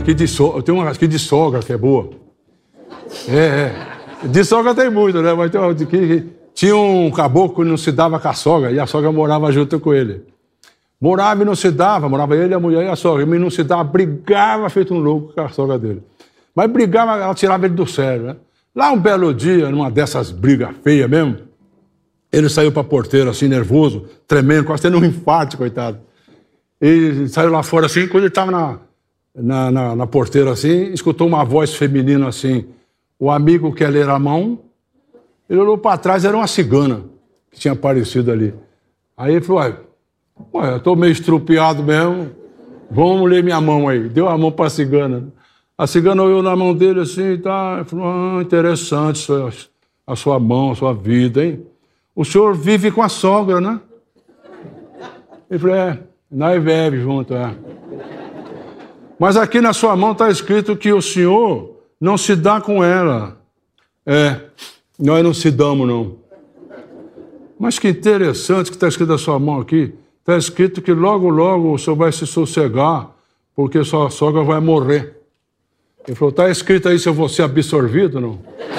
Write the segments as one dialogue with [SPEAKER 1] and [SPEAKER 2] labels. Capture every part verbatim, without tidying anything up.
[SPEAKER 1] aqui de sogra, tem uma aqui de sogra que é boa. É, é. De sogra tem muito, né? Mas tem uma que, que tinha um caboclo que não se dava com a sogra e a sogra morava junto com ele. Morava e não se dava, morava ele, a mulher e a sogra. Ele não se dava, brigava feito um louco com a sogra dele. Mas brigava, ela tirava ele do sério, né? Lá um belo dia, numa dessas brigas feias mesmo, ele saiu pra porteira assim, nervoso, tremendo, quase tendo um infarto, coitado. E saiu lá fora assim, quando ele estava na, na, na, na porteira assim, escutou uma voz feminina assim, o amigo quer ler a mão. Ele olhou para trás, era uma cigana que tinha aparecido ali. Aí ele falou, ué, ué eu estou meio estrupiado mesmo, vamos ler minha mão aí. Deu a mão para a cigana. A cigana olhou na mão dele assim e tá, falou, ah, interessante a sua mão, a sua vida, hein? O senhor vive com a sogra, né? Ele falou, é, nós bebe junto, é. Mas aqui na sua mão está escrito que o senhor não se dá com ela. É, nós não se damos, não. Mas que interessante que está escrito na sua mão aqui. Está escrito que logo, logo o senhor vai se sossegar, porque sua sogra vai morrer. Ele falou, está escrito aí se eu vou ser absorvido, não?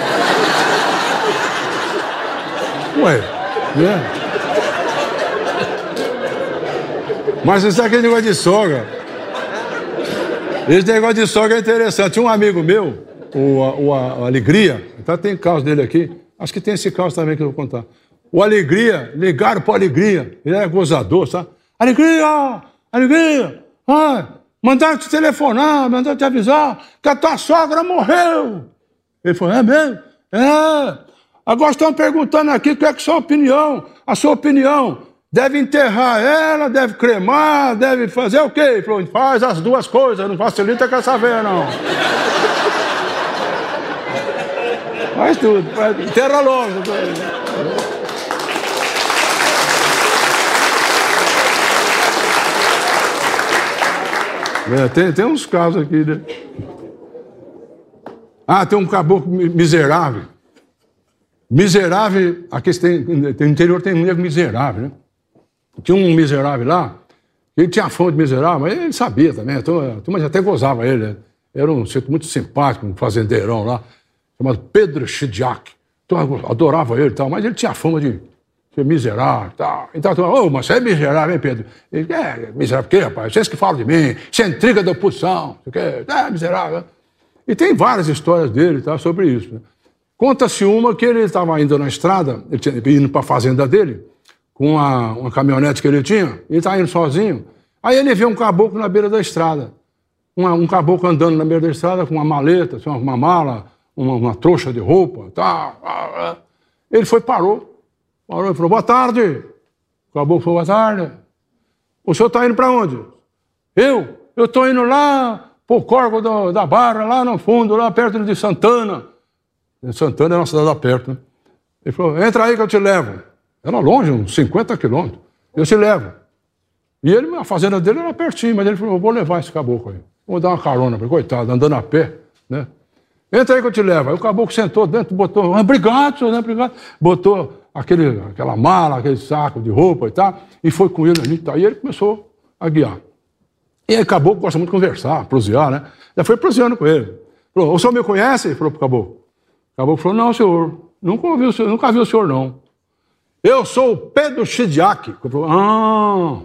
[SPEAKER 1] Ué, né? Mas isso é aquele negócio de sogra. Esse negócio de sogra é interessante. Tinha um amigo meu, o, o, a, a Alegria, então tem caso dele aqui, acho que tem esse caso também que eu vou contar. O Alegria, ligaram para o Alegria, ele era gozador, sabe? Alegria, Alegria, ah, mandaram te telefonar, mandaram te avisar que a tua sogra morreu. Ele falou, é mesmo? É. Agora estão perguntando aqui qual é que é a sua opinião. A sua opinião, deve enterrar ela, deve cremar, deve fazer o quê? Ele falou, faz as duas coisas, não facilita com essa veia, não. Faz tudo, faz, enterra logo. É, tem, tem uns casos aqui, né? Ah, tem um caboclo miserável. Miserável, aqui tem, no interior tem um negro miserável, né? Tinha um miserável lá, ele tinha fama de miserável, mas ele sabia também, a turma até gozava ele, né? Era um sujeito muito simpático, um fazendeirão lá, chamado Pedro Chidiac. Então eu adorava ele e tal, mas ele tinha fama de ser miserável e tal. Então, ô, oh, mas você é miserável, hein, Pedro? Ele, é, miserável por quê, rapaz? Vocês que falam de mim, você é intriga da oposição, você quer? É, miserável. E tem várias histórias dele, tá, sobre isso, né? Conta-se uma que ele estava indo na estrada, ele tinha indo para a fazenda dele, com uma, uma caminhonete que ele tinha, ele estava indo sozinho. Aí ele vê um caboclo na beira da estrada. Uma, um caboclo andando na beira da estrada com uma maleta, uma, uma mala, uma, uma trouxa de roupa. Tá, tá. Ele foi, parou. Parou e falou, boa tarde. O caboclo falou, boa tarde. O senhor está indo para onde? Eu? Eu estou indo lá para o Corgo do, da Barra, lá no fundo, lá perto de Santana. Santana é uma cidade lá perto, né? Ele falou, entra aí que eu te levo. Era longe, uns cinquenta quilômetros. Eu te levo. E ele, a fazenda dele era pertinho, mas ele falou, vou levar esse caboclo aí. Vou dar uma carona para ele, coitado, andando a pé, né? Entra aí que eu te levo. Aí o caboclo sentou dentro, botou, ah, obrigado, senhor, né, obrigado. Botou aquele, aquela mala, aquele saco de roupa e tal, e foi com ele ali e tal. E ele começou a guiar. E aí o caboclo gosta muito de conversar, prosear, né? Já foi proseando com ele. Falou, o senhor me conhece? Ele falou pro caboclo. O caboclo falou, não, senhor, nunca vi o senhor, nunca vi o senhor, não. Eu sou o Pedro Chidiac. Falou, ah,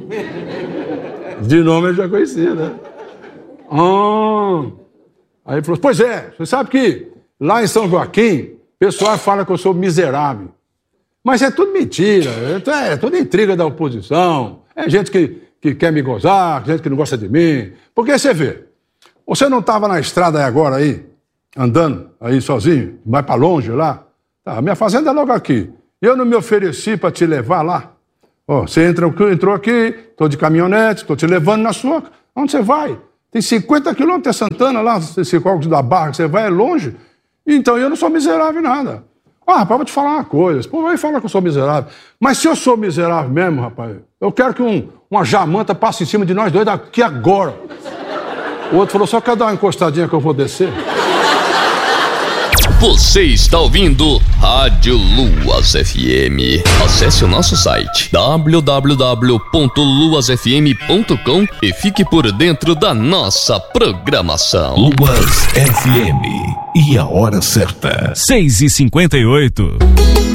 [SPEAKER 1] de nome ele já conhecia, né? Ah. Aí ele falou, pois é, você sabe que lá em São Joaquim, o pessoal fala que eu sou miserável. Mas é tudo mentira, é, é tudo intriga da oposição, é gente que, que quer me gozar, gente que não gosta de mim. Porque você vê, você não estava na estrada aí agora aí, andando aí sozinho, vai para longe lá. Tá, a minha fazenda é logo aqui. Eu não me ofereci para te levar lá. Ó, você entra, entrou aqui, estou de caminhonete, estou te levando na sua... Onde você vai? Tem cinquenta quilômetros de Santana lá, esse Corgo da Barra que você vai, é longe. Então eu não sou miserável em nada. Ah, rapaz, vou te falar uma coisa. Pô, vai falar que eu sou miserável. Mas se eu sou miserável mesmo, rapaz, eu quero que um, uma jamanta passe em cima de nós dois daqui agora. O outro falou, só quer dar uma encostadinha que eu vou descer?
[SPEAKER 2] Você está ouvindo Rádio Luas F M. Acesse o nosso site w w w ponto luas f m ponto com e fique por dentro da nossa programação.
[SPEAKER 3] Luas F M. E a hora certa.
[SPEAKER 4] seis e cinquenta e oito.